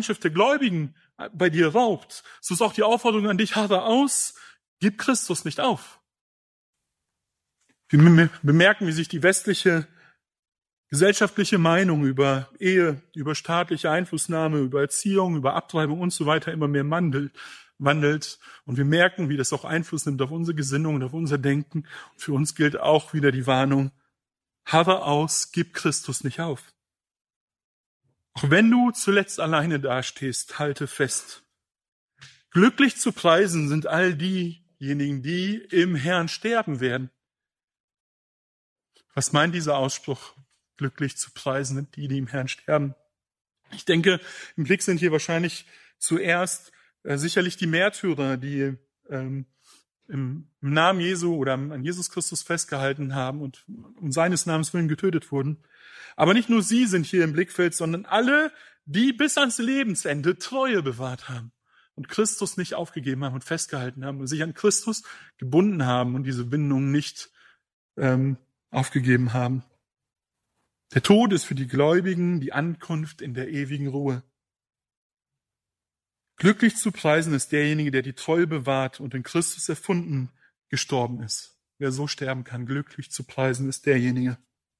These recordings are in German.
Gemeinschaft der Gläubigen bei dir raubt, so ist auch die Aufforderung an dich, harre aus, gib Christus nicht auf. Wir bemerken, wie sich die westliche gesellschaftliche Meinung über Ehe, über staatliche Einflussnahme, über Erziehung, über Abtreibung und so weiter immer mehr wandelt. Und wir merken, wie das auch Einfluss nimmt auf unsere Gesinnung und auf unser Denken. Und für uns gilt auch wieder die Warnung, harre aus, gib Christus nicht auf. Auch wenn du zuletzt alleine dastehst, halte fest. Glücklich zu preisen sind all diejenigen, die im Herrn sterben werden. Was meint dieser Ausspruch? Glücklich zu preisen sind die im Herrn sterben. Ich denke, im Blick sind hier wahrscheinlich zuerst sicherlich die Märtyrer, die im Namen Jesu oder an Jesus Christus festgehalten haben und um seines Namens willen getötet wurden. Aber nicht nur sie sind hier im Blickfeld, sondern alle, die bis ans Lebensende Treue bewahrt haben und Christus nicht aufgegeben haben und festgehalten haben und sich an Christus gebunden haben und diese Bindung nicht aufgegeben haben. Der Tod ist für die Gläubigen die Ankunft in der ewigen Ruhe. Glücklich zu preisen ist derjenige, der die Treue bewahrt und in Christus erfunden gestorben ist. Wer so sterben kann, glücklich zu preisen ist derjenige.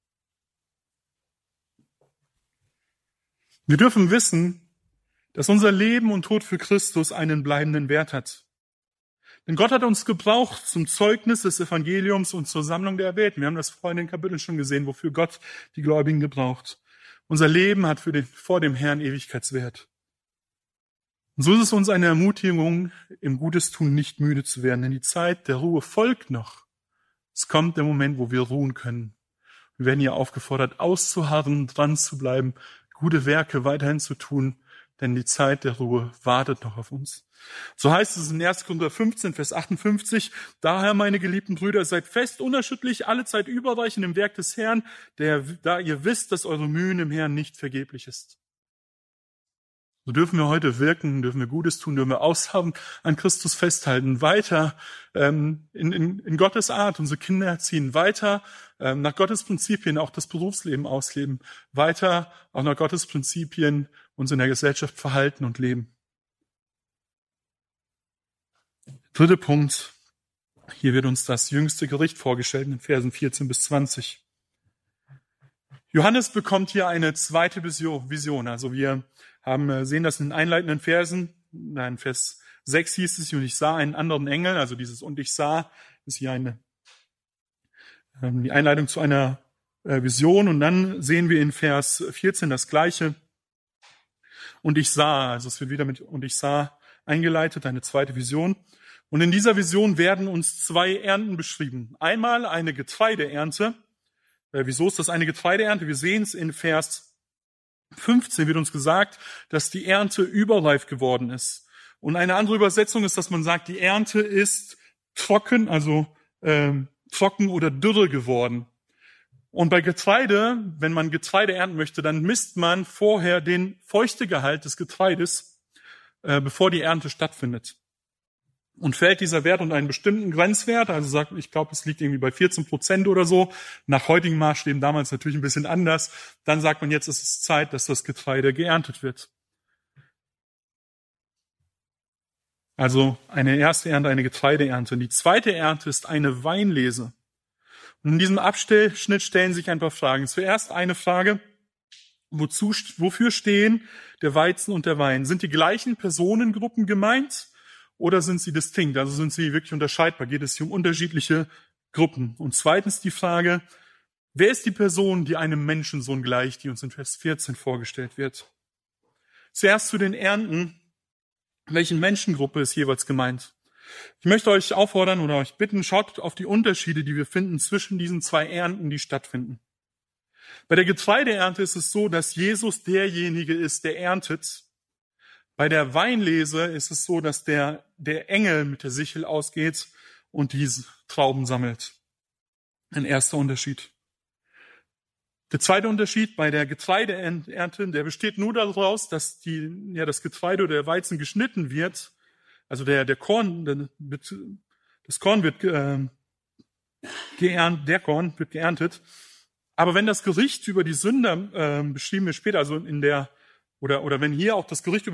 Wir dürfen wissen, dass unser Leben und Tod für Christus einen bleibenden Wert hat. Denn Gott hat uns gebraucht zum Zeugnis des Evangeliums und zur Sammlung der Erwählten. Wir haben das vorhin in den Kapiteln schon gesehen, wofür Gott die Gläubigen gebraucht. Unser Leben hat vor dem Herrn Ewigkeitswert. Und so ist es uns eine Ermutigung, im Gutes tun nicht müde zu werden, denn die Zeit der Ruhe folgt noch. Es kommt der Moment, wo wir ruhen können. Wir werden hier aufgefordert, auszuharren, dran zu bleiben, gute Werke weiterhin zu tun, denn die Zeit der Ruhe wartet noch auf uns. So heißt es in 1. Korinther 15, Vers 58, daher, meine geliebten Brüder, seid fest, unerschütterlich, allezeit überreichend im Werk des Herrn, da ihr wisst, dass eure Mühen im Herrn nicht vergeblich ist. So dürfen wir heute wirken, dürfen wir Gutes tun, dürfen wir ausharren, an Christus festhalten, weiter in Gottes Art unsere Kinder erziehen, weiter nach Gottes Prinzipien auch das Berufsleben ausleben, weiter auch nach Gottes Prinzipien uns in der Gesellschaft verhalten und leben. Dritter Punkt, hier wird uns das jüngste Gericht vorgestellt in den Versen 14 bis 20. Johannes bekommt hier eine zweite Vision. Also wir sehen das in den einleitenden Versen. In Vers 6 hieß es, und ich sah einen anderen Engel, also dieses und ich sah, ist hier die Einleitung zu einer Vision. Und dann sehen wir in Vers 14 das Gleiche. Und ich sah, also es wird wieder mit und ich sah eingeleitet, eine zweite Vision. Und in dieser Vision werden uns zwei Ernten beschrieben. Einmal eine Getreideernte. Wieso ist das eine Getreideernte? Wir sehen es in Vers 15, wird uns gesagt, dass die Ernte überreif geworden ist. Und eine andere Übersetzung ist, dass man sagt, die Ernte ist trocken, also trocken oder dürre geworden. Und bei Getreide, wenn man Getreide ernten möchte, dann misst man vorher den Feuchtegehalt des Getreides, bevor die Ernte stattfindet. Und fällt dieser Wert unter einen bestimmten Grenzwert, also ich glaube, es liegt irgendwie bei 14% oder so, nach heutigen Maßstäben damals natürlich ein bisschen anders, dann sagt man, jetzt ist es Zeit, dass das Getreide geerntet wird. Also eine erste Ernte, eine Getreideernte. Und die zweite Ernte ist eine Weinlese. Und in diesem Abschnitt stellen sich ein paar Fragen. Zuerst eine Frage, wofür stehen der Weizen und der Wein? Sind die gleichen Personengruppen gemeint? Oder sind sie distinkt? Also sind sie wirklich unterscheidbar? Geht es hier um unterschiedliche Gruppen? Und zweitens die Frage, wer ist die Person, die einem Menschensohn gleicht, die uns in Vers 14 vorgestellt wird? Zuerst zu den Ernten. Welchen Menschengruppe ist jeweils gemeint? Ich möchte euch auffordern oder euch bitten, schaut auf die Unterschiede, die wir finden zwischen diesen zwei Ernten, die stattfinden. Bei der Getreideernte ist es so, dass Jesus derjenige ist, der erntet. Bei der Weinlese ist es so, dass der Engel mit der Sichel ausgeht und diese Trauben sammelt. Ein erster Unterschied. Der zweite Unterschied bei der Getreideernte, der besteht nur daraus, dass das Getreide oder der Weizen geschnitten wird. Also das Korn wird geerntet. Aber wenn das Gericht über die Sünder beschrieben wird später, also oder wenn hier auch das Gericht über